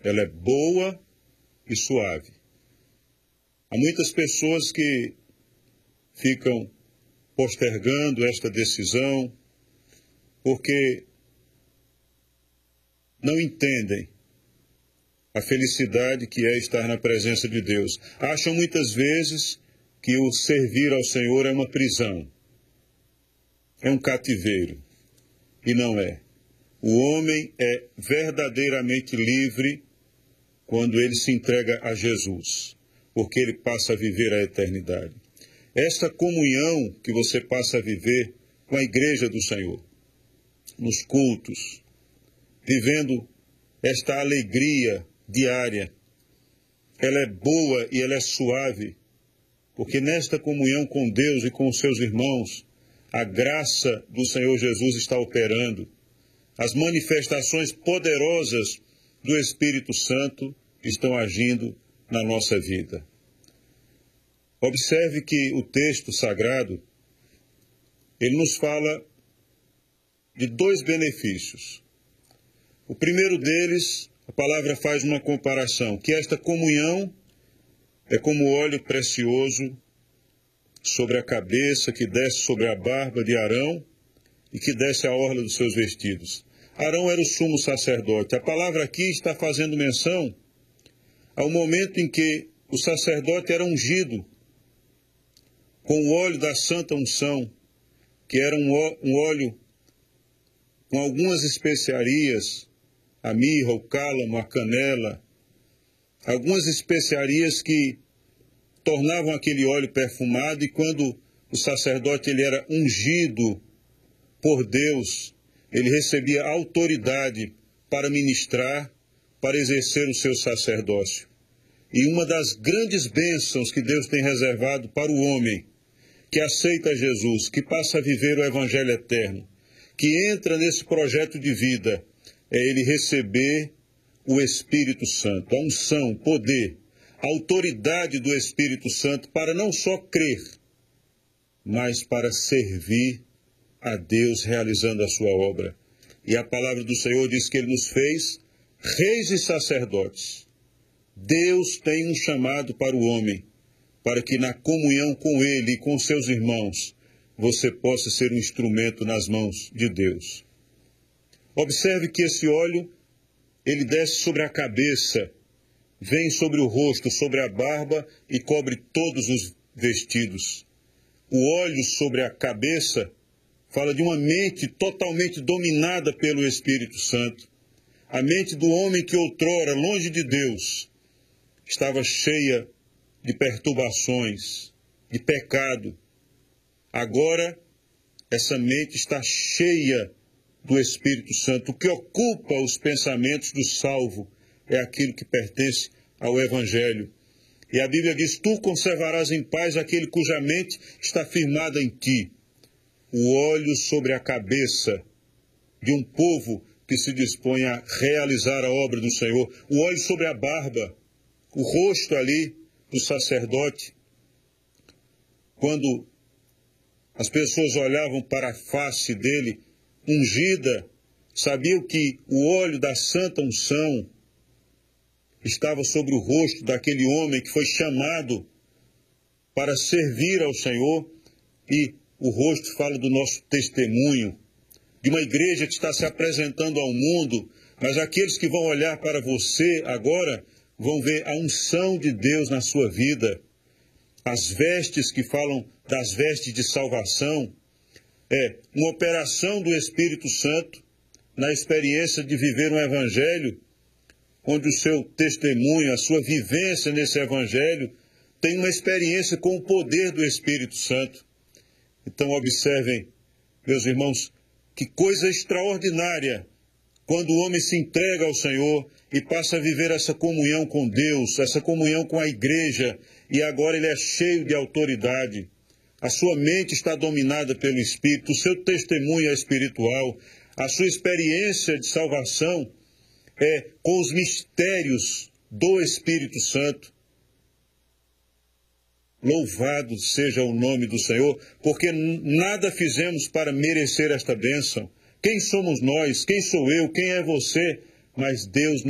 ela é boa e suave. Há muitas pessoas que ficam postergando esta decisão porque não entendem a felicidade que é estar na presença de Deus. Acham muitas vezes que o servir ao Senhor é uma prisão, é um cativeiro, e não é. O homem é verdadeiramente livre quando ele se entrega a Jesus, porque ele passa a viver a eternidade. Esta comunhão que você passa a viver com a igreja do Senhor, nos cultos, vivendo esta alegria diária, ela é boa e ela é suave, porque nesta comunhão com Deus e com os seus irmãos, a graça do Senhor Jesus está operando. As manifestações poderosas do Espírito Santo estão agindo na nossa vida. Observe que o texto sagrado, ele nos fala de dois benefícios. O primeiro deles, a palavra faz uma comparação, que esta comunhão é como óleo precioso sobre a cabeça, que desce sobre a barba de Arão e que desce a orla dos seus vestidos. Arão era o sumo sacerdote. A palavra aqui está fazendo menção ao momento em que o sacerdote era ungido com o óleo da santa unção, que era um óleo com algumas especiarias, a mirra, o cálamo, a canela, algumas especiarias que tornavam aquele óleo perfumado, e quando o sacerdote ele era ungido por Deus, ele recebia autoridade para ministrar, para exercer o seu sacerdócio. E uma das grandes bênçãos que Deus tem reservado para o homem que aceita Jesus, que passa a viver o Evangelho eterno, que entra nesse projeto de vida, é ele receber o Espírito Santo, a unção, o poder, a autoridade do Espírito Santo para não só crer, mas para servir a Deus realizando a sua obra. E a palavra do Senhor diz que ele nos fez reis e sacerdotes. Deus tem um chamado para o homem, para que na comunhão com ele e com seus irmãos, você possa ser um instrumento nas mãos de Deus. Observe que esse óleo, ele desce sobre a cabeça, vem sobre o rosto, sobre a barba e cobre todos os vestidos. O óleo sobre a cabeça fala de uma mente totalmente dominada pelo Espírito Santo. A mente do homem que outrora, longe de Deus, estava cheia de perturbações, de pecado. Agora, essa mente está cheia do Espírito Santo. O que ocupa os pensamentos do salvo é aquilo que pertence ao Evangelho. E a Bíblia diz, tu conservarás em paz aquele cuja mente está firmada em ti. O óleo sobre a cabeça de um povo que se dispõe a realizar a obra do Senhor. O óleo sobre a barba, o rosto ali do sacerdote. Quando as pessoas olhavam para a face dele, ungida, sabiam que o óleo da santa unção estava sobre o rosto daquele homem que foi chamado para servir ao Senhor, e o rosto fala do nosso testemunho, de uma igreja que está se apresentando ao mundo, mas aqueles que vão olhar para você agora vão ver a unção de Deus na sua vida. As vestes que falam das vestes de salvação, é uma operação do Espírito Santo na experiência de viver um evangelho, onde o seu testemunho, a sua vivência nesse evangelho, tem uma experiência com o poder do Espírito Santo. Então observem, meus irmãos, que coisa extraordinária quando o homem se entrega ao Senhor e passa a viver essa comunhão com Deus, essa comunhão com a igreja, e agora ele é cheio de autoridade. A sua mente está dominada pelo Espírito, o seu testemunho é espiritual, a sua experiência de salvação é com os mistérios do Espírito Santo. Louvado seja o nome do Senhor, porque nada fizemos para merecer esta bênção. Quem somos nós? Quem sou eu? Quem é você? Mas Deus